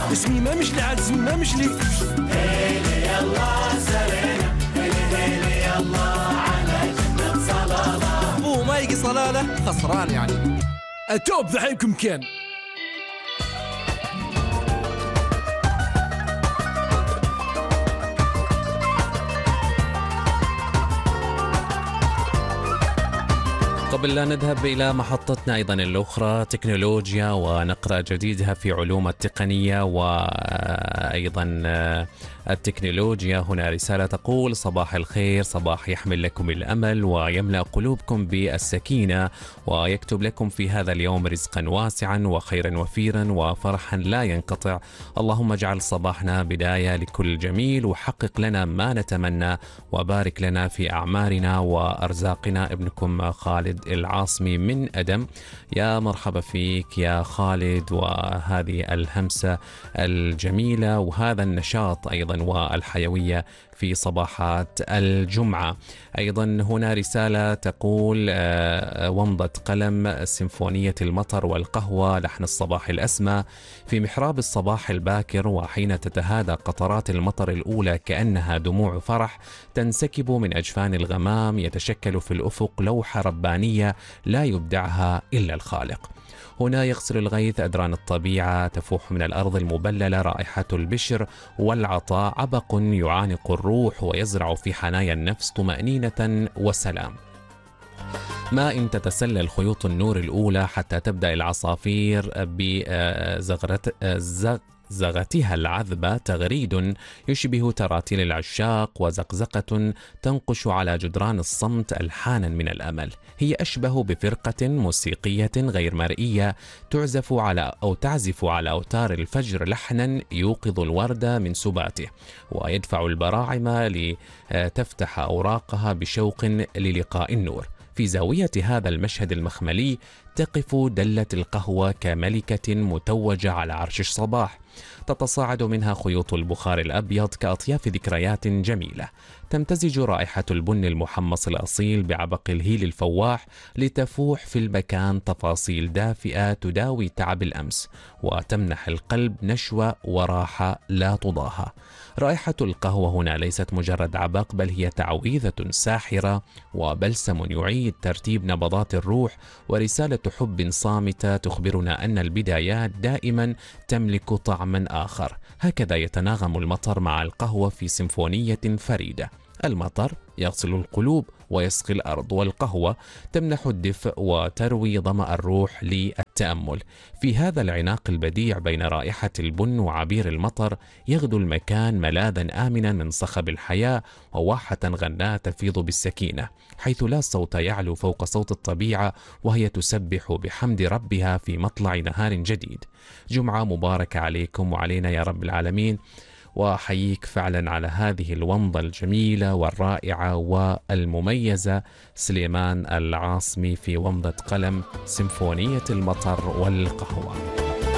اسمي ما مشلي عزمي ما مشلي. هيلي يلا سرينا، هيلي يلا على جنة صلالة. مو ما يجي صلالة خسران يعني. أتوب ذحينكم كان. قبل لا نذهب إلى محطتنا أيضا الأخرى تكنولوجيا ونقرأ جديدها في علوم التقنية وأيضا التكنولوجيا. هنا رسالة تقول: صباح الخير، صباح يحمل لكم الأمل ويملأ قلوبكم بالسكينة ويكتب لكم في هذا اليوم رزقا واسعا وخيرا وفيرا وفرحا لا ينقطع. اللهم اجعل صباحنا بداية لكل جميل وحقق لنا ما نتمنى وبارك لنا في أعمارنا وأرزاقنا. ابنكم خالد العاصمي من أدم. يا مرحبا فيك يا خالد، وهذه الهمسة الجميلة وهذا النشاط أيضا والحيوية في صباحات الجمعة. أيضا هنا رسالة تقول: ومضة قلم، سيمفونية المطر والقهوة، لحن الصباح الأسمى في محراب الصباح الباكر، وحين تتهادى قطرات المطر الأولى كأنها دموع فرح تنسكب من أجفان الغمام، يتشكل في الأفق لوحة ربانية لا يبدعها إلا الخالق. هنا يغسل الغيث أدران الطبيعة، تفوح من الأرض المبللة رائحة البشر والعطاء، عبق يعانق الروح ويزرع في حنايا النفس طمأنينة وسلام. ما إن تتسلل خيوط النور الأولى حتى تبدأ العصافير زغتها العذبة تغريد يشبه تراتيل العشاق، وزقزقة تنقش على جدران الصمت ألحانا من الأمل. هي أشبه بفرقة موسيقية غير مرئية تعزف على أوتار الفجر لحنا يوقظ الورد من سباته، ويدفع البراعم لتفتح أوراقها بشوق للقاء النور. في زاوية هذا المشهد المخملي تقف دلة القهوة كملكة متوجة على عرش الصباح، تتصاعد منها خيوط البخار الأبيض كأطياف ذكريات جميلة. تمتزج رائحة البن المحمص الأصيل بعبق الهيل الفواح لتفوح في المكان تفاصيل دافئة تداوي تعب الأمس وتمنح القلب نشوة وراحة لا تضاهى. رائحة القهوة هنا ليست مجرد عبق، بل هي تعويذة ساحرة وبلسم يعيد ترتيب نبضات الروح، ورسالة حب صامتة تخبرنا أن البدايات دائما تملك طعما آخر. هكذا يتناغم المطر مع القهوة في سيمفونية فريدة. المطر يغسل القلوب ويسقي الأرض، والقهوة تمنح الدفء وتروي ظمأ الروح للتأمل. في هذا العناق البديع بين رائحة البن وعبير المطر يغدو المكان ملاذا آمنا من صخب الحياة وواحة غناء تفيض بالسكينة، حيث لا صوت يعلو فوق صوت الطبيعة وهي تسبح بحمد ربها في مطلع نهار جديد. جمعة مباركة عليكم وعلينا يا رب العالمين، وأحييك فعلا على هذه الومضة الجميلة والرائعة والمميزة. سليمان العاصمي في ومضة قلم، سيمفونية المطر والقهوة.